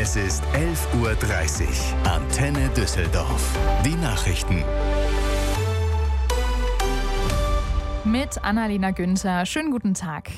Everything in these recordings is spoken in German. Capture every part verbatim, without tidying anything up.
Es ist elf Uhr dreißig. Antenne Düsseldorf. Die Nachrichten. Mit Annalena Günther. Schönen guten Tag.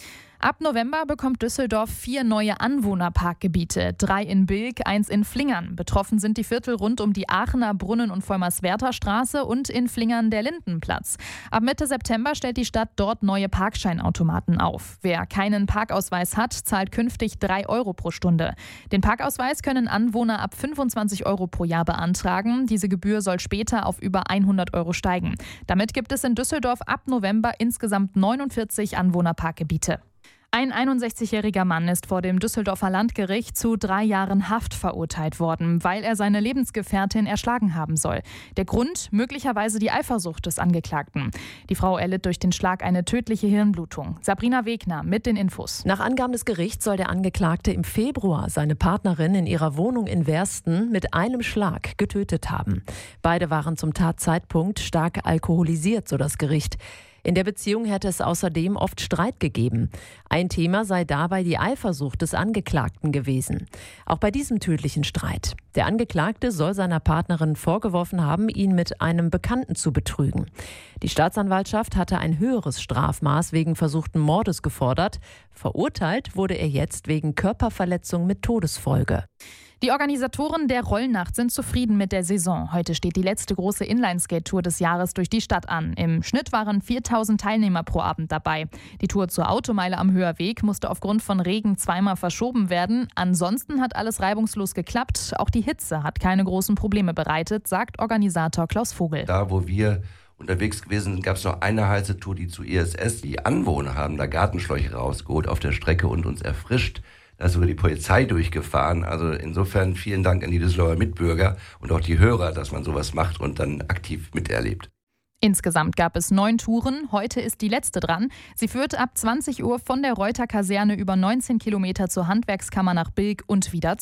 Ab November bekommt Düsseldorf vier neue Anwohnerparkgebiete. Drei in Bilk, eins in Flingern. Betroffen sind die Viertel rund um die Aachener Brunnen- und Vollmerswerther Straße und in Flingern der Lindenplatz. Ab Mitte September stellt die Stadt dort neue Parkscheinautomaten auf. Wer keinen Parkausweis hat, zahlt künftig drei Euro pro Stunde. Den Parkausweis können Anwohner ab fünfundzwanzig Euro pro Jahr beantragen. Diese Gebühr soll später auf über hundert Euro steigen. Damit gibt es in Düsseldorf ab November insgesamt neunundvierzig Anwohnerparkgebiete. Ein einundsechzigjähriger Mann ist vor dem Düsseldorfer Landgericht zu drei Jahren Haft verurteilt worden, weil er seine Lebensgefährtin erschlagen haben soll. Der Grund? Möglicherweise die Eifersucht des Angeklagten. Die Frau erlitt durch den Schlag eine tödliche Hirnblutung. Sabrina Wegner mit den Infos. Nach Angaben des Gerichts soll der Angeklagte im Februar seine Partnerin in ihrer Wohnung in Wersten mit einem Schlag getötet haben. Beide waren zum Tatzeitpunkt stark alkoholisiert, so das Gericht. In der Beziehung hätte es außerdem oft Streit gegeben. Ein Thema sei dabei die Eifersucht des Angeklagten gewesen. Auch bei diesem tödlichen Streit. Der Angeklagte soll seiner Partnerin vorgeworfen haben, ihn mit einem Bekannten zu betrügen. Die Staatsanwaltschaft hatte ein höheres Strafmaß wegen versuchten Mordes gefordert. Verurteilt wurde er jetzt wegen Körperverletzung mit Todesfolge. Die Organisatoren der Rollnacht sind zufrieden mit der Saison. Heute steht die letzte große Inlineskate-Tour des Jahres durch die Stadt an. Im Schnitt waren viertausend Teilnehmer pro Abend dabei. Die Tour zur Automeile am Höherweg musste aufgrund von Regen zweimal verschoben werden. Ansonsten hat alles reibungslos geklappt. Auch die Hitze hat keine großen Probleme bereitet, sagt Organisator Klaus Vogel. Da, wo wir unterwegs gewesen sind, gab es noch eine heiße Tour, die zu I S S. Die Anwohner haben da Gartenschläuche rausgeholt auf der Strecke und uns erfrischt. Da ist sogar die Polizei durchgefahren. Also insofern vielen Dank an die Düsseldorfer Mitbürger und auch die Hörer, dass man sowas macht und dann aktiv miterlebt. Insgesamt gab es neun Touren. Heute ist die letzte dran. Sie führt ab zwanzig Uhr von der Reuter Kaserne über neunzehn Kilometer zur Handwerkskammer nach Bilk und wieder